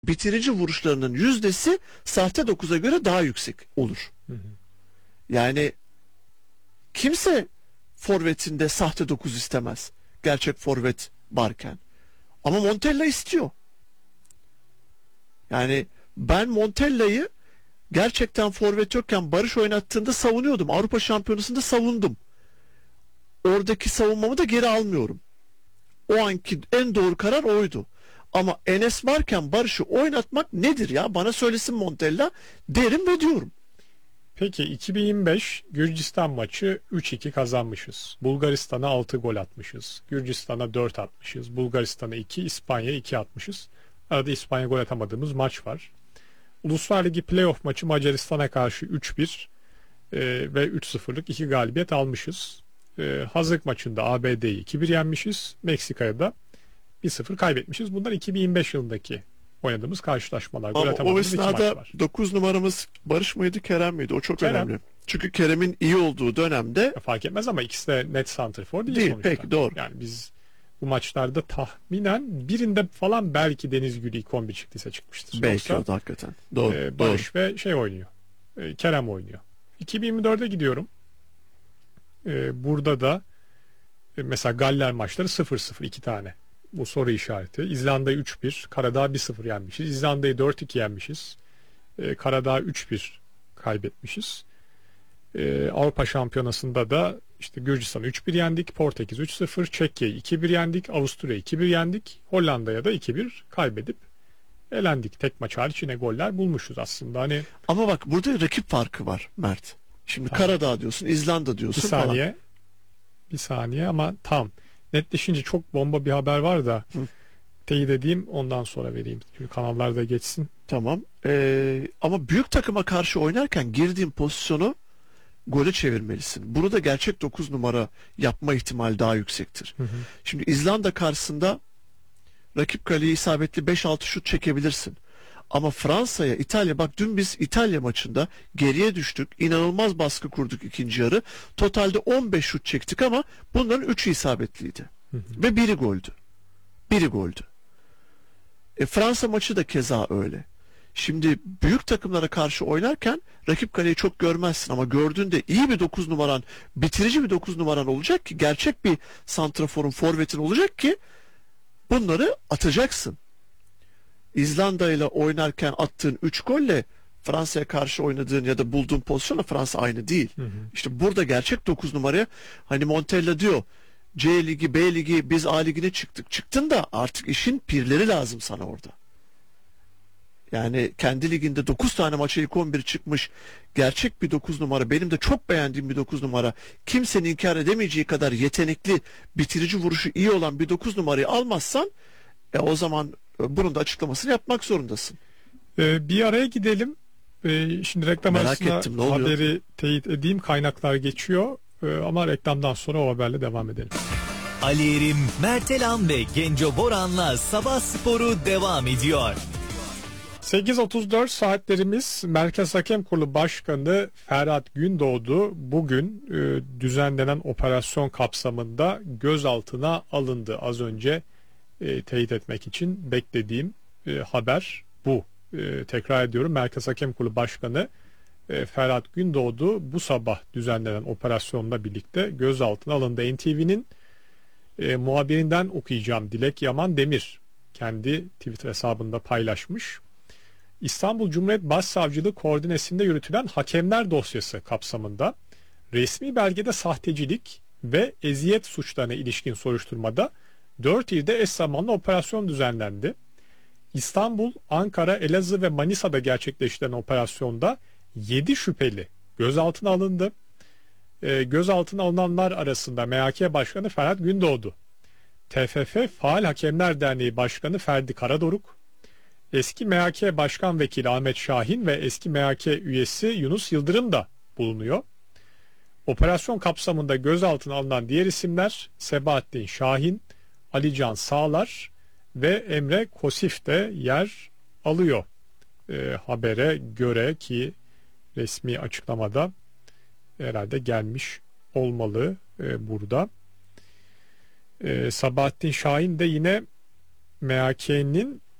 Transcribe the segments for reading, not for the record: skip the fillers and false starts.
bitirici vuruşlarının yüzdesi sahte 9'a göre daha yüksek olur. Yani kimse forvetinde sahte 9 istemez. Gerçek forvet varken. Ama Montella istiyor. Yani ben Montella'yı gerçekten forvet yokken Barış oynattığında savunuyordum. Avrupa Şampiyonası'nda savundum. Oradaki savunmamı da geri almıyorum. O anki en doğru karar oydu. Ama Enes varken Barış'ı oynatmak nedir ya? Bana söylesin Montella, derim ve diyorum. Peki 2025 Gürcistan maçı 3-2 kazanmışız. Bulgaristan'a 6 gol atmışız. Gürcistan'a 4 atmışız. Bulgaristan'a 2, İspanya'ya 2 atmışız. Arada İspanya gol atamadığımız maç var. Uluslar Ligi playoff maçı Macaristan'a karşı 3-1 ve 3-0'lık 2 galibiyet almışız. Hazırlık maçında ABD'yi 2-1 yenmişiz. Meksika'ya da 1-0 kaybetmişiz. Bunlar 2025 yılındaki oynadığımız karşılaşmalar. Gol Ama o atamadığımız 2 maç esnada var. 9 numaramız Barış mıydı, Kerem miydi? O çok Kerem. önemli. Çünkü Kerem'in iyi olduğu dönemde Fark etmez ama ikisi de net santrfor değil değil. sonuçta. Peki, doğru. Yani biz bu maçlarda tahminen birinde falan belki Deniz Gül ilk 11 çıktıysa çıkmıştır. Belki Yoksa, o da hakikaten. Doğru. Barış ve oynuyor. Kerem oynuyor. 2024'e gidiyorum. Burada da mesela Galler maçları 0-0 2 tane. Bu soru işareti. İzlanda'yı 3-1, Karadağ 1-0 yenmişiz. İzlanda'yı 4-2 yenmişiz. Karadağ 3-1 kaybetmişiz. Avrupa Şampiyonası'nda da işte Gürcistan'ı 3-1 yendik, Portekiz 3-0, Çekya'yı 2-1 yendik, Avusturya'yı 2-1 yendik, Hollanda'ya da 2-1 kaybedip elendik. Tek maç hariç yine goller bulmuşuz aslında. Hani Ama bak burada rakip farkı var Mert. Şimdi tamam. Karadağ diyorsun, İzlanda diyorsun falan. Bir saniye ama tam netleşince çok bomba bir haber var da teyit edeyim, ondan sonra vereyim. Çünkü kanallarda geçsin. Tamam. Ama büyük takıma karşı oynarken girdiğin pozisyonu gole çevirmelisin. Burada gerçek 9 numara yapma ihtimali daha yüksektir. Şimdi İzlanda karşısında rakip kaleye isabetli 5-6 şut çekebilirsin. Ama Fransa'ya, İtalya, bak dün biz İtalya maçında geriye düştük. İnanılmaz baskı kurduk ikinci yarı. Totalde 15 şut çektik ama bunların 3'ü isabetliydi. Ve biri goldü. Biri goldü. Fransa maçı da keza öyle. Şimdi büyük takımlara karşı oynarken rakip kaleyi çok görmezsin ama gördüğünde iyi bir 9 numaran, bitirici bir 9 numaran olacak ki, gerçek bir santraforun, forvetin olacak ki bunları atacaksın. İzlanda ile oynarken attığın 3 golle Fransa'ya karşı oynadığın ya da bulduğun pozisyonla Fransa aynı değil. İşte burada gerçek 9 numaraya, hani Montella diyor, C ligi, B ligi, biz A ligine çıktık. Çıktın da artık işin pirleri lazım sana orada. Yani kendi liginde 9 tane maça ilk 11 çıkmış gerçek bir 9 numara, benim de çok beğendiğim bir 9 numara, kimsenin inkar edemeyeceği kadar yetenekli, bitirici vuruşu iyi olan bir 9 numarayı almazsan o zaman bunun da açıklamasını yapmak zorundasın. Bir araya gidelim. Şimdi reklam arasında haberi teyit edeyim. Kaynaklar geçiyor. Ama reklamdan sonra o haberle devam edelim. Ali Erim, Mert Elan ve Genco Boran'la Sabah Sporu devam ediyor. 8.34 saatlerimiz. Merkez Hakem Kurulu Başkanı Ferhat Gündoğdu bugün düzenlenen operasyon kapsamında gözaltına alındı. Az önce teyit etmek için beklediğim haber bu. Tekrar ediyorum, Merkez Hakem Kurulu Başkanı Ferhat Gündoğdu bu sabah düzenlenen operasyonla birlikte gözaltına alındı. NTV'nin muhabirinden okuyacağım. Dilek Yaman Demir kendi Twitter hesabında paylaşmış. İstanbul Cumhuriyet Başsavcılığı koordinesinde yürütülen hakemler dosyası kapsamında resmi belgede sahtecilik ve eziyet suçlarına ilişkin soruşturmada 4 ilde eş zamanlı operasyon düzenlendi. İstanbul, Ankara, Elazığ ve Manisa'da gerçekleştirilen operasyonda 7 şüpheli gözaltına alındı. Gözaltına alınanlar arasında MHK Başkanı Ferhat Gündoğdu, TFF Faal Hakemler Derneği Başkanı Ferdi Karadoruk, eski MHK Başkan Vekili Ahmet Şahin ve eski MHK üyesi Yunus Yıldırım da bulunuyor. Operasyon kapsamında gözaltına alınan diğer isimler Sebahattin Şahin, Alican Sağlar ve Emre Kosif de yer alıyor. Habere göre ki resmi açıklamada herhalde gelmiş olmalı burada. Sabahattin Şahin de yine MHK'nin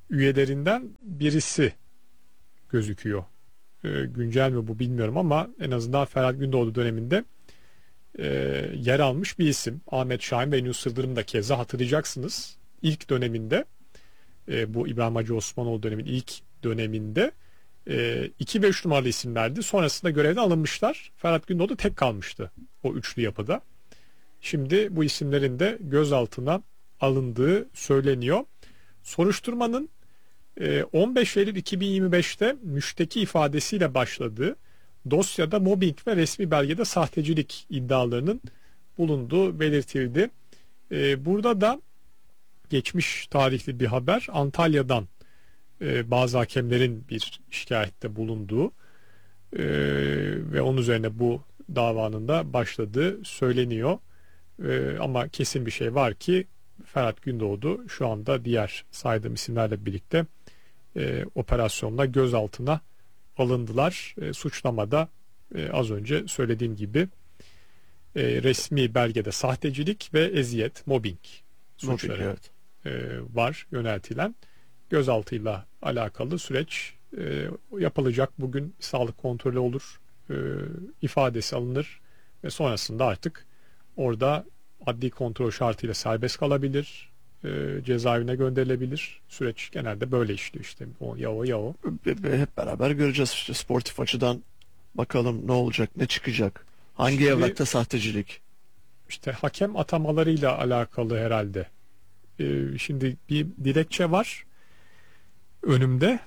üyelerinden birisi gözüküyor. Güncel mi bu bilmiyorum ama en azından Ferhat Gündoğdu döneminde yer almış bir isim. Ahmet Şahin ve Yunus Yıldırım da keza hatırlayacaksınız. İlk döneminde bu İbrahim Hacı Osmanoğlu dönemin ilk döneminde 2 ve 3 numaralı isimlerdi. Sonrasında görevden alınmışlar. Ferhat Gündoğdu tek kalmıştı o üçlü yapıda. Şimdi bu isimlerin de gözaltına alındığı söyleniyor. Soruşturmanın 15 Eylül 2025'te müşteki ifadesiyle başladığı dosyada mobbing ve resmi belgede sahtecilik iddialarının bulunduğu belirtildi. Burada da geçmiş tarihli bir haber, Antalya'dan bazı hakemlerin bir şikayette bulunduğu ve onun üzerine bu davanın da başladığı söyleniyor. Ama kesin bir şey var ki Ferhat Gündoğdu şu anda diğer saydığım isimlerle birlikte operasyonla gözaltına alındılar. Suçlamada az önce söylediğim gibi resmi belgede sahtecilik ve eziyet, mobbing suçları var yöneltilen. Gözaltıyla alakalı süreç yapılacak. Bugün sağlık kontrolü olur, ifadesi alınır ve sonrasında artık orada adli kontrol şartıyla serbest kalabilir, cezaevine gönderilebilir. Süreç genelde böyle işliyor işte. O. Hep beraber göreceğiz işte sportif açıdan, bakalım ne olacak, ne çıkacak. Hangi evrakta sahtecilik? İşte hakem atamalarıyla alakalı herhalde. Şimdi bir dilekçe var önümde.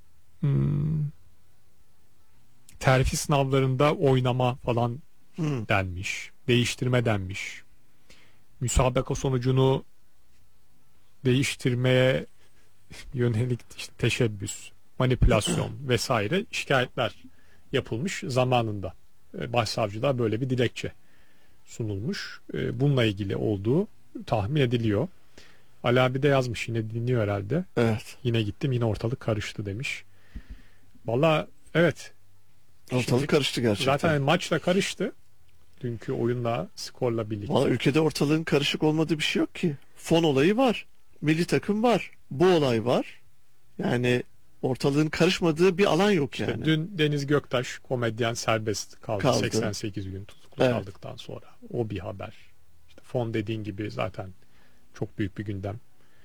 Terfi sınavlarında oynama falan denmiş. Değiştirme denmiş. Müsabaka sonucunu değiştirmeye yönelik işte teşebbüs, manipülasyon vesaire şikayetler yapılmış zamanında. Başsavcılığa böyle bir dilekçe sunulmuş. Bununla ilgili olduğu tahmin ediliyor. Ali abi de yazmış, yine dinliyor herhalde. Evet. Yine gittim, yine ortalık karıştı demiş. Valla evet. Ortalık karıştı gerçekten. Zaten maçla karıştı. Dünkü oyunla, skorla birlikte. Valla ülkede ortalığın karışık olmadığı bir şey yok ki. Fon olayı var. Milli takım var. Bu olay var. Yani ortalığın karışmadığı bir alan yok yani. İşte dün Deniz Göktaş komedyen serbest kaldı. 88 gün tutuklu kaldıktan sonra. O bir haber. İşte fon dediğin gibi zaten çok büyük bir gündem.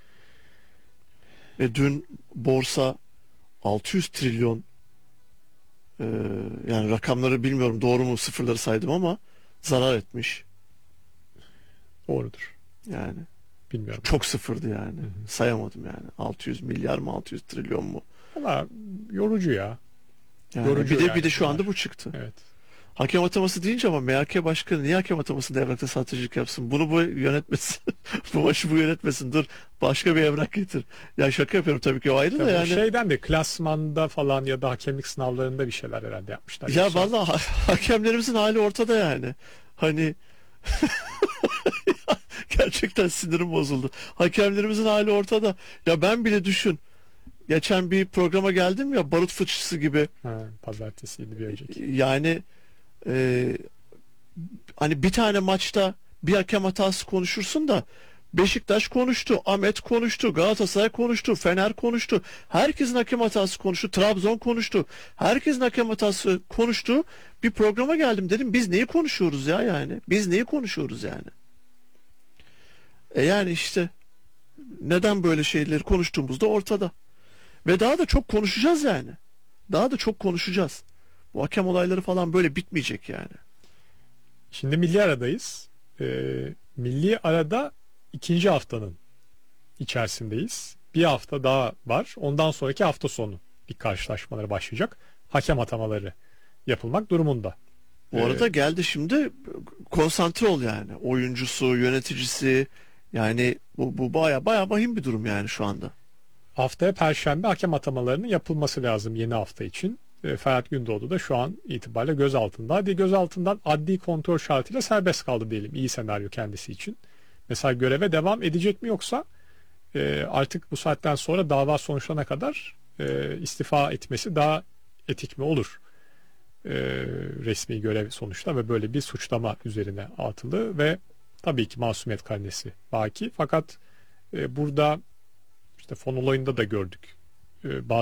Ve dün borsa 600 trilyon yani rakamları bilmiyorum doğru mu, sıfırları saydım ama zarar etmiş. Doğrudur. Yani bilmiyorum. Çok sıfırdı yani. Hı-hı. Sayamadım yani. 600 milyar mı, 600 trilyon mu? Valla yorucu ya. Yani yorucu bir de şu anda bu çıktı. Evet. Hakem ataması deyince ama MHK başkanı niye hakem atamasında evrakta sahtecilik yapsın? Bunu bu yönetmesin. Bu maçı bu yönetmesin. Dur başka bir evrak getir. Ya şaka yapıyorum tabii ki, o ayrı da yani. Şeyden de klasmanda falan ya da hakemlik sınavlarında bir şeyler herhalde yapmışlar. Ya vallahi hakemlerimizin hali ortada yani. Hani gerçekten sinirim bozuldu. Hakemlerimizin hali ortada. Ya ben bile düşün. Geçen bir programa geldim ya, barut fıçısı gibi. Pazartesiydi bir önceki. Yani hani bir tane maçta bir hakem hatası konuşursun da Beşiktaş konuştu, Ahmet konuştu, Galatasaray konuştu, Fener konuştu. Herkesin hakem hatası konuştu, Trabzon konuştu. Herkesin hakem hatası konuştu. Bir programa geldim, dedim biz neyi konuşuyoruz ya yani? Biz neyi konuşuyoruz yani? Yani işte neden böyle şeyleri konuştuğumuzda ortada. Ve daha da çok konuşacağız yani. Daha da çok konuşacağız. Bu hakem olayları falan böyle bitmeyecek yani. Şimdi milli aradayız. Milli arada ikinci haftanın içerisindeyiz. Bir hafta daha var. Ondan sonraki hafta sonu lig karşılaşmaları başlayacak. Hakem atamaları yapılmak durumunda. Bu arada geldi şimdi, konsantre ol yani. Oyuncusu, yöneticisi, yani bu baya vahim bir durum yani şu anda. Haftaya Perşembe hakem atamalarının yapılması lazım yeni hafta için. Ferhat Gündoğdu da şu an itibariyle gözaltında. Hadi gözaltından adli kontrol şartıyla serbest kaldı diyelim. İyi senaryo kendisi için. Mesela göreve devam edecek mi, yoksa artık bu saatten sonra dava sonuçlanana kadar istifa etmesi daha etik mi olur? Resmi görev sonuçta ve böyle bir suçlama üzerine atılı ve tabii ki masumiyet karinesi baki. Fakat burada İşte fon olayında da gördük. Bazı